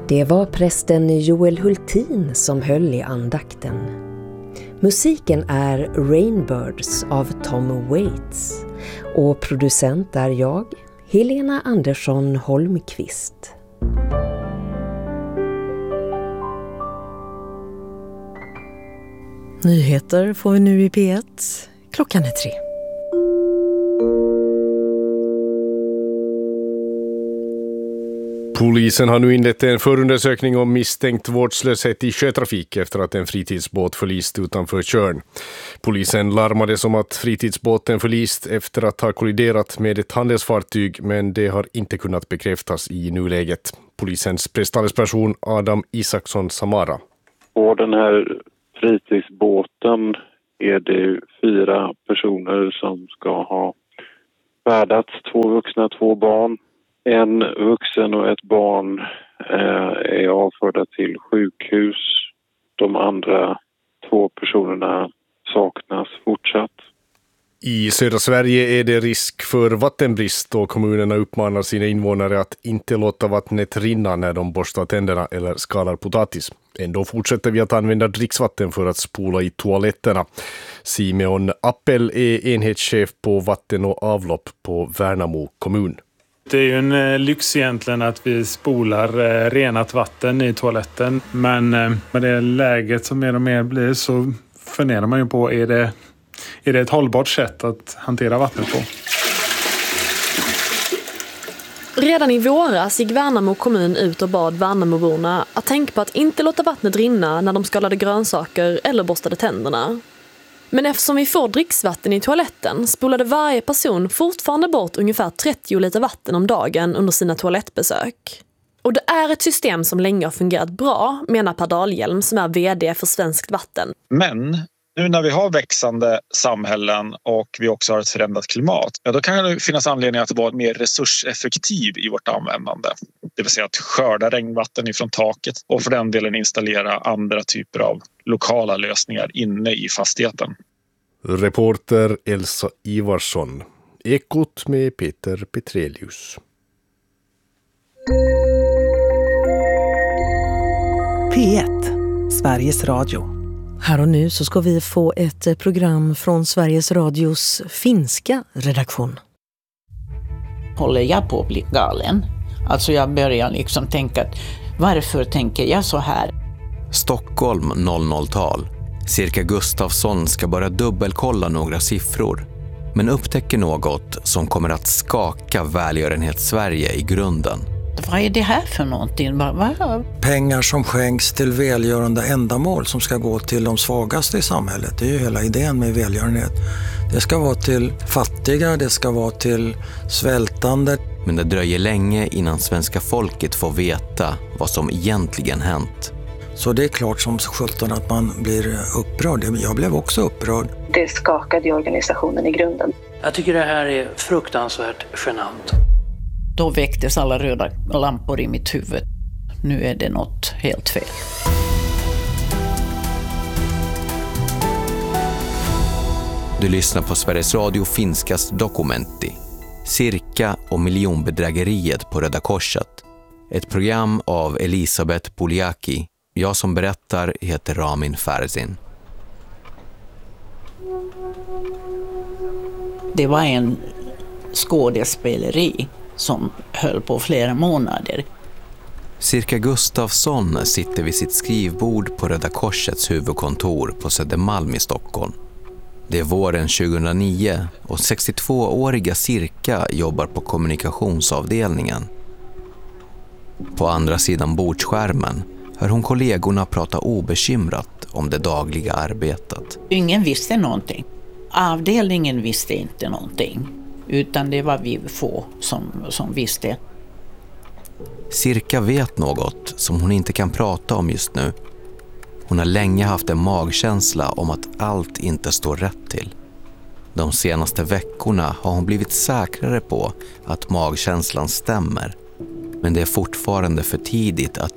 Det var prästen Joel Hultin som höll i andakten. Musiken är Rainbirds av Tom Waits och producent är jag, Helena Andersson Holmqvist. Nyheter får vi nu i P1. Klockan är 3. Polisen har nu inlett en förundersökning om misstänkt vårdslöshet i sjötrafik efter att en fritidsbåt förlist utanför Tjörn. Polisen larmades om att fritidsbåten förlist efter att ha kolliderat med ett handelsfartyg, men det har inte kunnat bekräftas i nuläget. Polisens presstalesperson Adam Isaksson Samara. På den här fritidsbåten är det 4 personer som ska ha färdats, 2 vuxna, 2 barn. En vuxen och ett barn är avförda till sjukhus. De andra 2 personerna saknas fortsatt. I södra Sverige är det risk för vattenbrist och kommunerna uppmanar sina invånare att inte låta vattnet rinna när de borstar tänderna eller skalar potatis. Ändå fortsätter vi att använda dricksvatten för att spola i toaletterna. Simeon Appel är enhetschef på vatten och avlopp på Värnamo kommun. Det är ju en lyx egentligen att vi spolar renat vatten i toaletten. Men med det läget som mer och mer blir så funderar man ju på, är det ett hållbart sätt att hantera vattnet på? Redan i våras gick Värnamo kommun ut och bad Värnamoborna att tänka på att inte låta vattnet rinna när de skalade grönsaker eller borstade tänderna. Men eftersom vi får dricksvatten i toaletten spolade varje person fortfarande bort ungefär 30 liter vatten om dagen under sina toalettbesök. Och det är ett system som länge har fungerat bra, menar Per Dahlhjelm som är vd för Svenskt Vatten. Men nu när vi har växande samhällen och vi också har ett förändrat klimat, då kan det finnas anledning att vara mer resurseffektiv i vårt användande. Det vill säga att skörda regnvatten ifrån taket och för den delen installera andra typer av lokala lösningar inne i fastigheten. Reporter Elsa Ivarsson. Ekot med Peter Petrelius. P1, Sveriges Radio. Här och nu så ska vi få ett program från Sveriges Radios finska redaktion. Håller jag på att bli galen? Alltså jag börjar liksom tänka att varför tänker jag så här? Stockholm 00-tal. Cirka Gustafsson ska bara dubbelkolla några siffror, men upptäcker något som kommer att skaka välgörenhetssverige i grunden. Vad är det här för någonting? Pengar som skänks till välgörande ändamål som ska gå till de svagaste i samhället. Det är ju hela idén med välgörenhet. Det ska vara till fattiga, det ska vara till svältande. Men det dröjer länge innan svenska folket får veta vad som egentligen hänt. Så det är klart som 17 att man blir upprörd. Jag blev också upprörd. Det skakade organisationen i grunden. Jag tycker det här är fruktansvärt genant. Då väcktes alla röda lampor i mitt huvud. Nu är det något helt fel. Du lyssnar på Sveriges Radio finskas Dokumentti. Cirka och miljonbedrägeriet på Röda Korset. Ett program av Elisabeth Puljaki. Jag som berättar heter Ramin Farzin. Det var en skådespeleri som höll på flera månader. Cirka Gustafsson sitter vid sitt skrivbord på Röda Korsets huvudkontor på Södermalm i Stockholm. Det är våren 2009 och 62-åriga Cirka jobbar på kommunikationsavdelningen. På andra sidan bordsskärmen hör hon kollegorna prata obekymrat om det dagliga arbetet. Ingen visste någonting. Avdelningen visste inte någonting. Utan det var vi få som visste. Cirka vet något som hon inte kan prata om just nu. Hon har länge haft en magkänsla om att allt inte står rätt till. De senaste veckorna har hon blivit säkrare på att magkänslan stämmer. Men det är fortfarande för tidigt att